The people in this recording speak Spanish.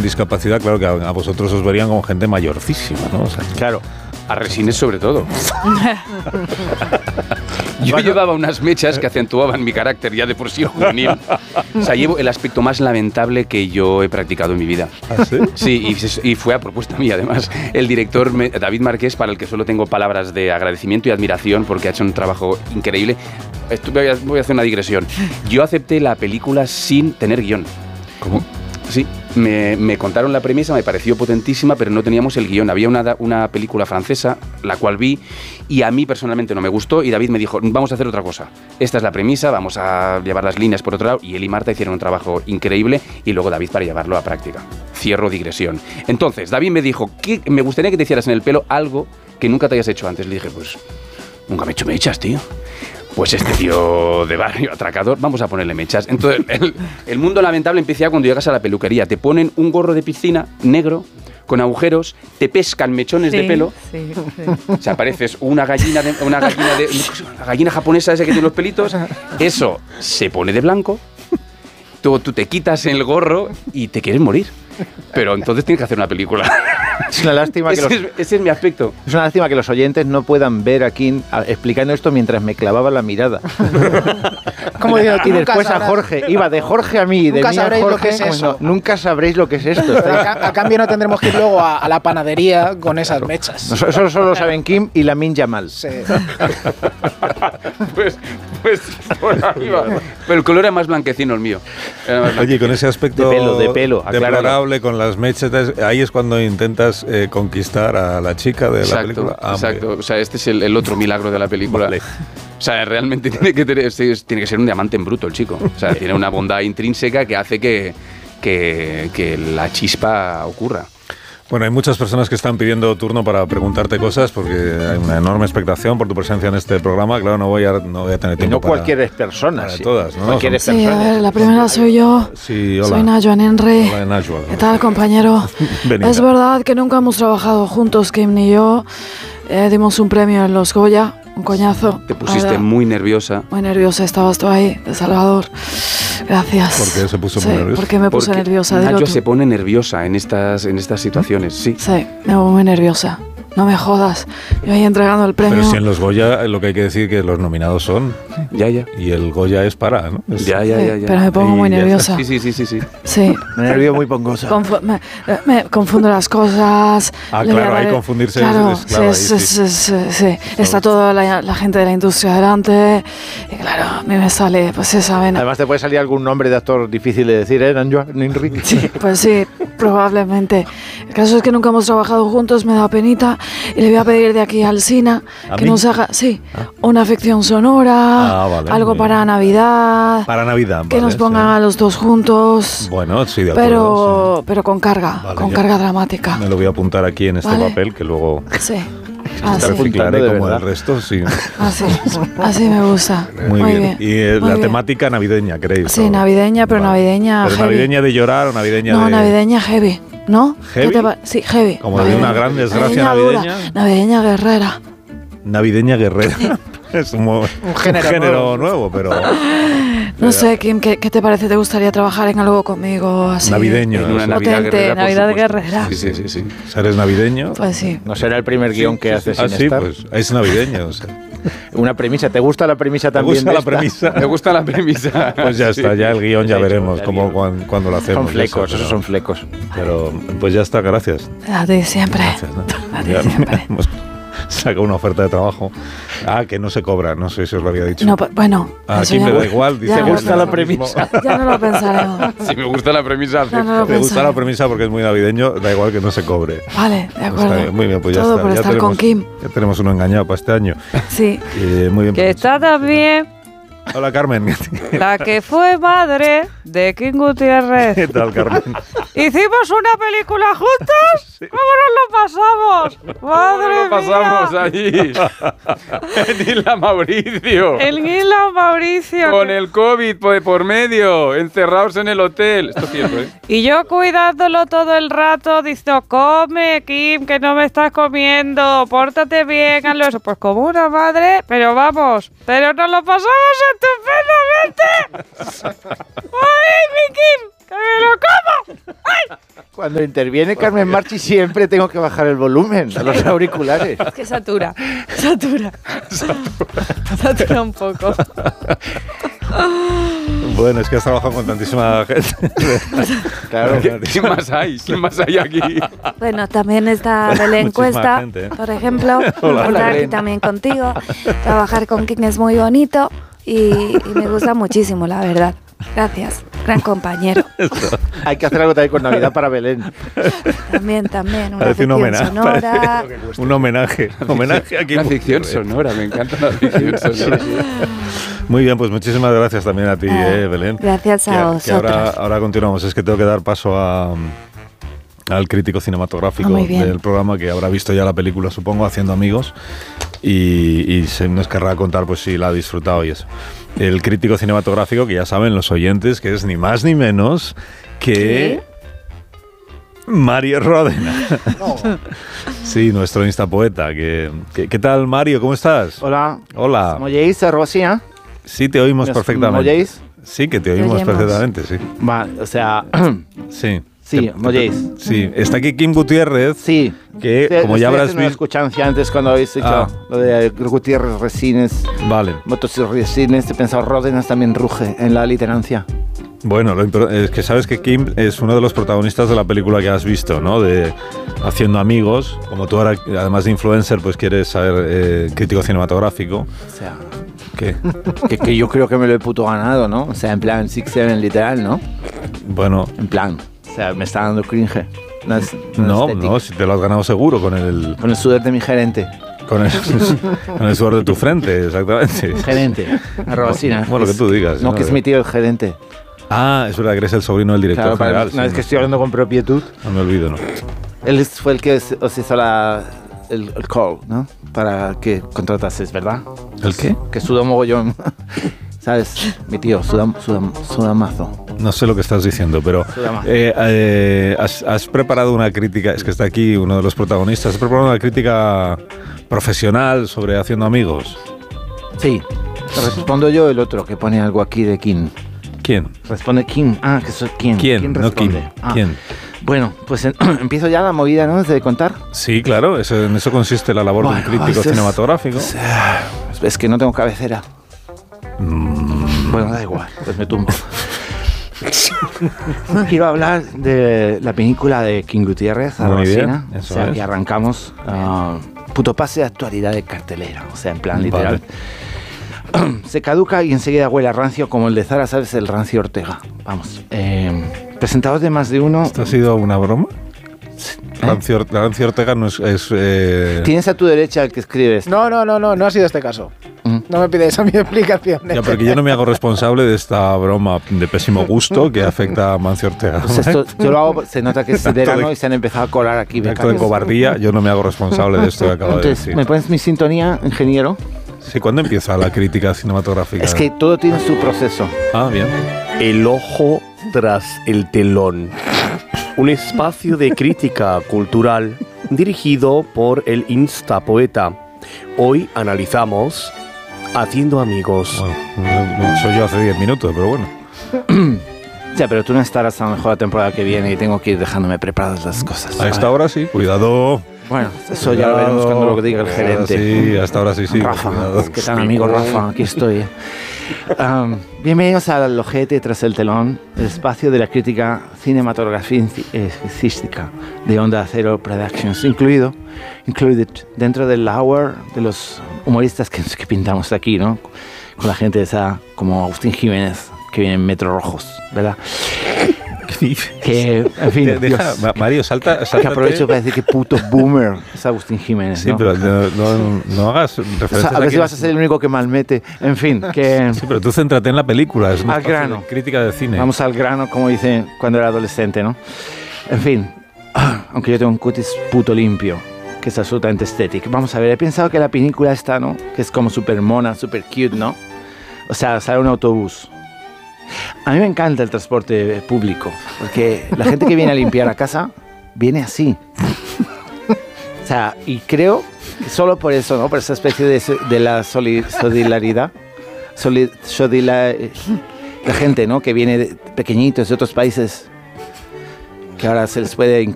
discapacidad, claro que a vosotros os verían como gente mayorcísima, ¿no? O sea, Claro. A Resines sobre todo. Yo llevaba unas mechas que acentuaban mi carácter ya de por sí juvenil. O sea, llevo el aspecto más lamentable que yo he practicado en mi vida. ¿ah, sí? Sí, y fue a propuesta mía, además. El director David Marqués, para el que solo tengo palabras de agradecimiento y admiración porque ha hecho un trabajo increíble. Voy a hacer una digresión. Yo acepté la película sin tener guión. ¿Cómo? Sí, me contaron la premisa, me pareció potentísima, pero no teníamos el guión. Había una película francesa, la cual vi, y a mí personalmente no me gustó, y David me dijo, vamos a hacer otra cosa. Esta es la premisa, vamos a llevar las líneas por otro lado, y él y Marta hicieron un trabajo increíble, y luego David para llevarlo a práctica. Cierro digresión. Entonces, David me dijo, me gustaría que te hicieras en el pelo algo que nunca te hayas hecho antes. Le dije, pues, nunca me he hecho mechas, tío. Pues este tío de barrio atracador, vamos a ponerle mechas. Entonces, el mundo lamentable empieza cuando llegas a la peluquería. Te ponen un gorro de piscina negro, con agujeros, te pescan mechones de pelo. Sí. O sea, pareces una gallina japonesa esa que tiene los pelitos. Eso se pone de blanco. Tú te quitas el gorro y te quieres morir. Pero entonces tienes que hacer una película. Es una lástima que ese es mi aspecto. Es una lástima que los oyentes no puedan ver a Kim explicando esto mientras me clavaba la mirada. Como digo, Y después a Jorge. Iba de Jorge a mí, de Nunca mí a sabréis Jorge. lo que es eso. Nunca sabréis lo que es esto. A cambio no tendremos que ir luego a la panadería con esas mechas. Eso solo saben Kim y Lamin Yamal. Sí. Pues por ahí va. Pero el color era más blanquecino el mío. Oye, con ese aspecto De pelo, deplorable, con las mechas, ahí es cuando intentas conquistar a la chica de la película. Exacto. O sea, este es el otro milagro de la película. Vale. O sea, realmente tiene que ser un diamante en bruto el chico. O sea, tiene una bondad intrínseca que hace que la chispa ocurra. Bueno, hay muchas personas que están pidiendo turno para preguntarte cosas porque hay una enorme expectación por tu presencia en este programa. Claro, no voy a tener tiempo No cualquier persona. para todas, ¿no? Cualquier Sí, a persona. ver, la primera soy yo. Sí, hola. Soy Najwa Henry. Hola, Najwa. ¿Qué tal, compañero? Venida. Es verdad que nunca hemos trabajado juntos, Kim ni yo. Dimos un premio en los Goya, un coñazo. Te pusiste la verdad. muy nerviosa. Muy nerviosa, estabas tú ahí, de Salvador. Gracias. ¿Por qué se puso muy Sí, nerviosa? porque me puse Porque nerviosa. dilo Nacho tú. se pone nerviosa en estas situaciones, sí. Sí, me pongo muy nerviosa. No me jodas. Yo ahí entregando el premio. Pero si en los Goya lo que hay que decir que los nominados son Ya. y el Goya es para, ¿no? Ya. Pero me pongo muy Y ya nerviosa. Sí. Sí. Me nervio muy pongosa. Me confundo las cosas. Ah, Le voy a claro, dar ahí el- confundirse claro, es clave, ahí sí. Está toda la gente de la industria delante. Y claro, a mí me sale pues esa vena. Además te puede salir algún nombre de actor difícil de decir, ¿eh? Najwa Henry. Sí, pues sí, probablemente. El caso es que nunca hemos trabajado juntos, me da penita. Y le voy a pedir de aquí al Sina ¿A que mí? nos haga, una ficción sonora, Vale, algo muy para bien. Navidad. Para Navidad, Que vale, nos pongan sí. a los dos juntos. Bueno, sí, de acuerdo. Pero con carga, Vale, con ya. carga Sí. dramática. Me lo voy a apuntar aquí en este Vale. papel que luego Sí. reciclaré de como verdad. el resto, sí. Así me gusta. Muy bien. Y muy la bien. temática navideña, ¿queréis? Sí, ¿O? navideña, pero Vale. navideña ¿Pero heavy. navideña de llorar o navideña No, de...? navideña heavy, ¿no? ¿Heavy? Sí, heavy. Como de una gran desgracia dura, navideña. Navideña guerrera. Navideña guerrera. Es un género nuevo, pero... No sé, Kim, ¿qué te parece? ¿Te gustaría trabajar en algo conmigo así? Navideño. En una ¿no? Navidad Potente, guerrera, por Navidad supuesto. guerrera. Sí. ¿Eres navideño? Pues sí. No será el primer guión que haces Ah, sin sí, estar. pues es navideño. O sea. Una premisa. ¿Te gusta la premisa ¿Te también? gusta de la esta? premisa? Me gusta la premisa. Pues ya está, ya el guión ya Hecho, veremos ya cómo, el cuando lo hacemos. Son flecos, eso, esos son flecos. Pero pues ya está, gracias. A ti siempre. Gracias, ¿no? A ti Ya siempre. hemos sacado una oferta de trabajo. Ah, que no se cobra, no sé si os lo había dicho. No, bueno. A eso Kim ya le no- da igual, dice ya que no lo gusta la pensaremos. premisa. Ya no lo pensaremos. Si me gusta la premisa. Ya no lo Me gusta la pensaremos. premisa porque es muy navideño, da igual que no se cobre. Vale, de acuerdo. Está bien, muy bien, pues ya Todo está. por Ya estar con Kim. Ya tenemos uno engañado para este año. Sí. Muy bien. Que pues. está también Hola, Carmen. la que fue madre de Kim Gutiérrez. ¿Qué tal, Carmen? ¿Hicimos una película juntos? ¿Cómo nos lo pasamos? ¡Madre lo pasamos mía! allí? En Isla Mauricio. El Isla Mauricio. Con el COVID por medio, encerrados en el hotel. Esto es cierto, ¿eh? Y yo cuidándolo todo el rato, diciendo, come, Kim, que no me estás comiendo, pórtate bien, hazlo eso. Pues como una madre, pero vamos, pero nos lo pasamos estupendamente. ¡Ay, mi Kim! ¡Que me lo como! Cuando interviene Carmen Marchi siempre tengo que bajar el volumen a los auriculares. Es que satura un poco. Bueno, es que has trabajado con tantísima gente. Claro. ¿Quién más hay? ¿Quién más hay aquí? Bueno, también está Belén Muchísima Cuesta, gente, ¿eh? por ejemplo. Hola, Estar aquí Belén. también contigo. Trabajar con King es muy bonito y me gusta muchísimo, la verdad. Gracias, gran compañero. Hay que hacer algo también con Navidad para Belén. También, una Parece un ficción homenaje. sonora. Un homenaje. Homenaje aquí. La ficción sonora, me encanta la ficción sonora. Muy bien, pues muchísimas gracias también a ti, Belén. Gracias a Que vosotros. ahora continuamos. Es que tengo que dar paso al crítico cinematográfico Muy bien. del programa, que habrá visto ya la película, supongo, Haciendo Amigos, y se nos querrá contar pues si la ha disfrutado y eso. El crítico cinematográfico, que ya saben los oyentes, que es ni más ni menos que... Mario Ródena. Sí, nuestro instapoeta. ¿Qué tal, Mario? ¿Cómo estás? Hola. Hola. ¿Molléis, Rosina? Sí, te oímos perfectamente. ¿Molléis? Sí, que te oímos oyemos. perfectamente, sí. Va, o sea, Sí. sí, molléis. Sí, está aquí Kim Gutiérrez. Sí. Que, como ya habrás visto... escuchancia antes cuando habéis dicho lo de Gutiérrez Resines, Vale. Motos y Resines, he pensado Ródenas también ruge en la literancia. Bueno, es que sabes que Kim es uno de los protagonistas de la película que has visto, ¿no? De Haciendo Amigos. Como tú ahora, además de influencer, pues quieres saber crítico cinematográfico. O sea, ¿Qué? que yo creo que me lo he puto ganado, ¿no? O sea, en plan 6-7 literal, ¿no? Bueno, En plan, o sea, me está dando cringe. no, si te lo has ganado seguro con el sudor de mi gerente. con el sudor de tu frente, exactamente. Gerente, Rosina. Bueno, lo que tú digas. No, que es mi tío el gerente. Ah, es verdad que eres el sobrino del director Claro, general. una vez sí, que estoy hablando con propiedad, no me olvido, ¿no? él fue el que os hizo el call, ¿no? Para que contratases, ¿verdad? ¿El qué? Que suda mogollón. ¿Sabes? Mi tío, suda mazo. No sé lo que estás diciendo, pero Suda has preparado una crítica, es que está aquí uno de los protagonistas, has preparado una crítica profesional sobre Haciendo Amigos. Sí. Respondo yo el otro, que pone algo aquí de Kim. ¿Quién? Responde Kim. Ah, que soy Kim. ¿Quién? No Kim. responde? Ah. ¿Quién? Bueno, pues empiezo ya la movida, ¿no? De contar. Sí, claro, en eso consiste la labor de un crítico cinematográfico. Es que no tengo cabecera. Bueno, da igual, pues me tumbo. Quiero hablar de la película de King Gutiérrez, Muy bien, Rosina. eso O sea, es. que arrancamos puto pase de actualidad de cartelera. O sea, en plan literal. Se caduca y enseguida huele a rancio, como el de Zara, ¿sabes? El rancio Ortega. Vamos. Presentados de más de uno. ¿Esto ha sido una broma? Rancio Ortega no es Tienes a tu derecha el que escribes. No ha sido este caso. Mm. No me pides a mí explicaciones. Ya, porque yo no me hago responsable de esta broma de pésimo gusto que afecta a Mancio Ortega. Pues esto, yo lo hago, se nota que es Acto verano de- y se han empezado a colar aquí Acto de becarios. cobardía, yo no me hago responsable de esto que acabo de Entonces, decir. ¿me pones mi sintonía, ingeniero? Sí, ¿cuándo empieza la crítica cinematográfica? Es que todo tiene su proceso. Ah, bien. El ojo tras el telón. Un espacio de crítica cultural dirigido por el Instapoeta. Hoy analizamos Haciendo Amigos. Bueno, soy yo hace 10 minutos, pero bueno. Ya, pero tú no estarás a lo mejor la temporada que viene y tengo que ir dejándome preparadas las cosas. A esta hora sí, cuidado. Bueno, eso ya lo veremos cuando lo diga el gerente. Sí, hasta ahora sí. Rafa, Cuidado. ¿qué tal, amigo Rafa? Aquí estoy. Bienvenidos al Ojete tras el telón, el espacio de la crítica cinematográfica de Onda Cero Productions, included dentro del hour de los humoristas que pintamos aquí, ¿no? Con la gente esa como Agustín Jiménez, que viene en Metro Rojos, ¿verdad? Que, en fin, Deja, Dios, Mario, salta. que aprovecho para decir que puto boomer es Agustín Jiménez, Sí, ¿no? pero no hagas O referencias sea, a ver aquí. si vas a ser el único que malmete. En fin, que Sí, pero tú céntrate en la película. Es un Al espacio grano. de crítica de cine. vamos al grano, como dice cuando era adolescente, ¿no? En fin, aunque yo tengo un cutis puto limpio, que es absolutamente estético. Vamos a ver, he pensado que la película esta, ¿no? Que es como súper mona, súper cute, ¿no? O sea, sale un autobús. A mí me encanta el transporte público, porque la gente que viene a limpiar a casa viene así. O sea, y creo que solo por eso, ¿no? Por esa especie de la solidaridad. la gente, ¿no? Que viene de pequeñitos de otros países, que ahora se les puede